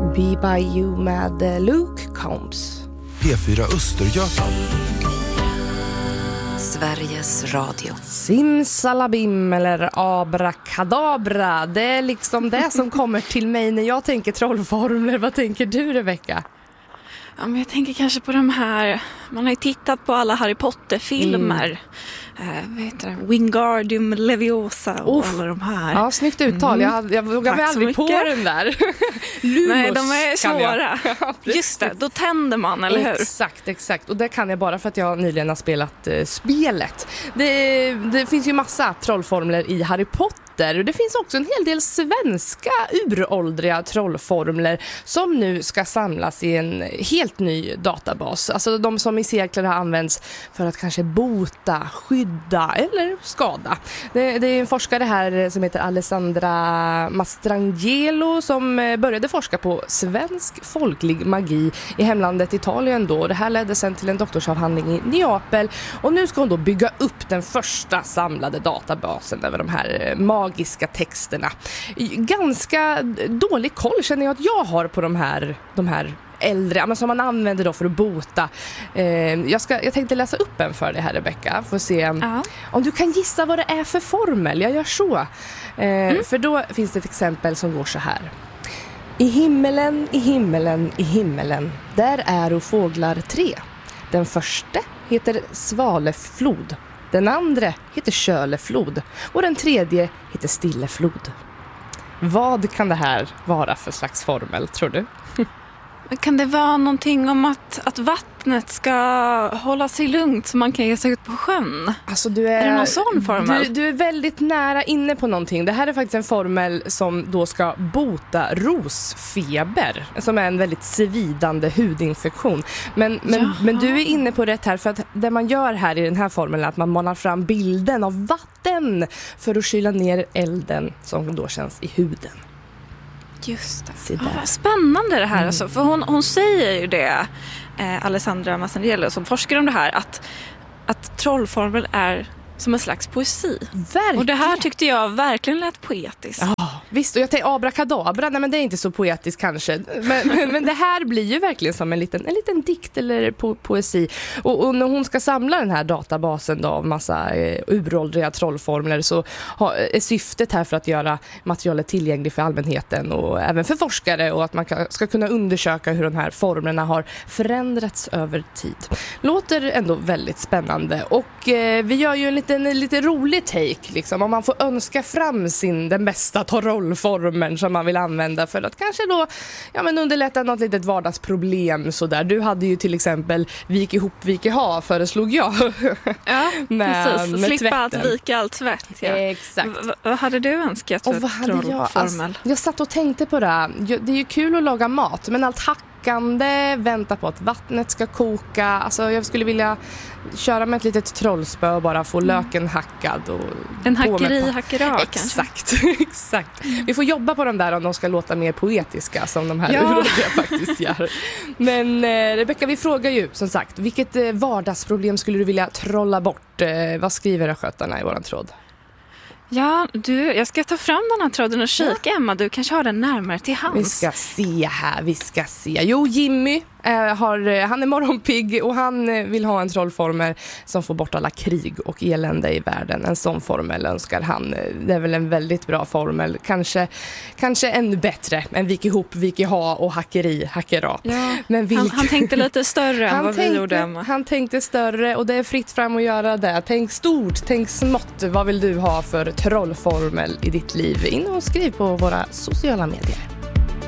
Be By You med Luke Combs. P4 Östergötland. Sveriges Radio. Simsalabim eller abrakadabra. Det är liksom det som kommer till mig när jag tänker trollformler. Vad tänker du, Rebecca? Ja, men jag tänker kanske på de här, man har ju tittat på alla Harry Potter-filmer. Vad heter det? Wingardium Leviosa och alla de här. Ja, snyggt uttal. Jag vågar mig aldrig på den där. Lumus. Nej, de är svåra. Ja, just det, då tänder man, eller hur? Exakt. Och det kan jag bara för att jag nyligen har spelat spelet. Det finns ju massa trollformler i Harry Potter. Det finns också en hel del svenska uråldriga trollformler som nu ska samlas i en helt ny databas. Alltså de som i sekler har använts för att kanske bota, skydda eller skada. Det är en forskare här som heter Alessandra Mastrangelo som började forska på svensk folklig magi i hemlandet Italien då. Det här ledde sen till en doktorsavhandling i Neapel och nu ska hon då bygga upp den första samlade databasen över de här magiska texterna. Ganska dålig koll känner jag att jag har på de här äldre, men som man använder då för att bota. Jag tänkte läsa upp en för dig här, Rebecca, för att se om du kan gissa vad det är för formel. Jag gör så. För då finns det ett exempel som går så här. I himmelen, i himmelen, i himmelen, där är och fåglar 3. Den första heter Svaleflod. Den andra heter Köleflod. Och den tredje heter Stilleflod. Vad kan det här vara för slags formel, tror du? Kan det vara någonting om att vattnet ska hålla sig lugnt så man kan ge sig ut på sjön? Alltså är det någon sån formel? Du är väldigt nära inne på någonting. Det här är faktiskt en formel som då ska bota rosfeber, som är en väldigt svidande hudinfektion. Men du är inne på rätt här, för att det man gör här i den här formeln är att man målar fram bilden av vatten för att kyla ner elden som då känns i huden. Just det. Vad spännande det här. Alltså, för hon säger ju det, Alessandra Mastrangelo som forskar om det här, att trollformel är som en slags poesi. Verkligen. Och det här tyckte jag verkligen lät poetiskt. Ja, visst. Och jag tänkte abrakadabra, nej men det är inte så poetiskt kanske. Men det här blir ju verkligen som en liten dikt eller poesi. Och när hon ska samla den här databasen då, av massa uråldriga trollformler, så är syftet här för att göra materialet tillgängligt för allmänheten och även för forskare, och att man ska kunna undersöka hur de här formlerna har förändrats över tid. Låter ändå väldigt spännande. Och vi gör ju en lite rolig take liksom, om man får önska fram den bästa trollformen som man vill använda för att kanske då underlätta något litet vardagsproblem sådär. Du hade ju till exempel vik ihop, vik i ha, föreslog jag. Ja, precis. Med slippa tvätten. Att vika allt tvätt. Ja. Exakt. Vad hade du önskat för trollformel? Jag satt och tänkte på det. Det är ju kul att laga mat, men allt hackande, vänta på att vattnet ska koka. Alltså jag skulle vilja köra med ett litet trollspö och bara få löken hackad. Och en hackerak kanske. Exakt. Vi får jobba på de där om de ska låta mer poetiska som de här uråldriga faktiskt gör. Men Rebecca, vi frågar ju som sagt, vilket vardagsproblem skulle du vilja trolla bort? Vad skriver östgötarna i våran tråd? Ja, jag ska ta fram den här tråden och kika, Emma. Du kanske har den närmare till hands. Vi ska se. Jo, Jimmy han är morgonpigg och han vill ha en trollformel som får bort alla krig och elände i världen. En sån formel önskar han. Det är väl en väldigt bra formel. Kanske ännu bättre än vik ihop, vik i ha och hackerat. Ja, men han tänkte lite större än vad vi gjorde, Emma. Han tänkte större, och det är fritt fram att göra det. Tänk stort, tänk smått. Vad vill du ha för trollformel i ditt liv? In och skriv på våra sociala medier.